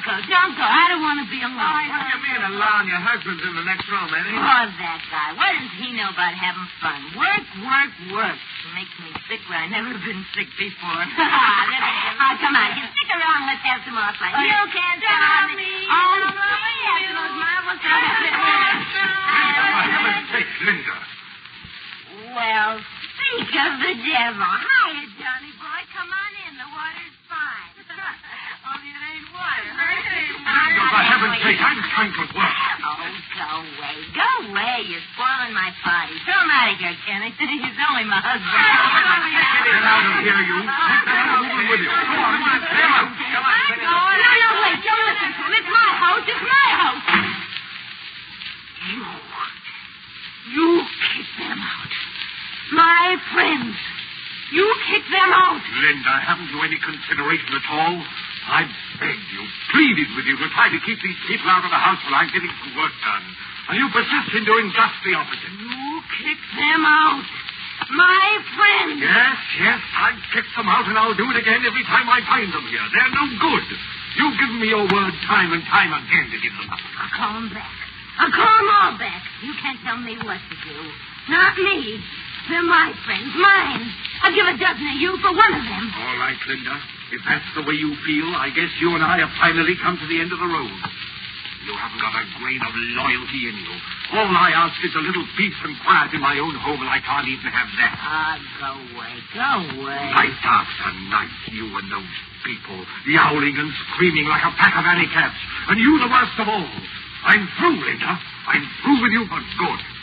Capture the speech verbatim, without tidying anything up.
go. Don't go. I don't want to be alone. What do you mean alone? Your husband's in the next room, ain't he? Oh, that guy. What does he know about having fun? Work, work, work. It makes me sick where I've never been sick before. Oh, come on. You stick around. Let's have some more fun. You can't stop me. Oh, please. After those marbles. For heaven's sake, Linda. Well, speak of the devil. Hiya, Johnny boy. Come on in. The water's fine. Only it ain't water. Linda, for heaven's sake, I'm trying to work. Oh, go away. Go away. You're spoiling my party. Throw him out of here, Kenny. He's only my husband. Get out of here, you. Take that other woman with you. Come on, come on. Come on. No, no, no, wait. Don't listen to him. It's my house. It's my house. You. You kick them out. My friends. You kick them out. Linda, haven't you any consideration at all? I begged you, pleaded with you to try to keep these people out of the house while I'm getting some work done. And you persist in doing just the opposite. You kick them out. My friends. Yes, yes, I've kicked them out, and I'll do it again every time I find them here. They're no good. You've given me your word time and time again to give them up. I'll call them back. I'll call them all back. You can't tell me what to do. Not me. They're my friends, mine. I'll give a dozen of you for one of them. All right, Linda. If that's the way you feel, I guess you and I have finally come to the end of the road. You haven't got a grain of loyalty in you. All I ask is a little peace and quiet in my own home, and I can't even have that. Ah, go away. Go away. Night after night, you and those people, yowling and screaming like a pack of alley cats. And you the worst of all. I'm through, Linda. I'm through with you for good.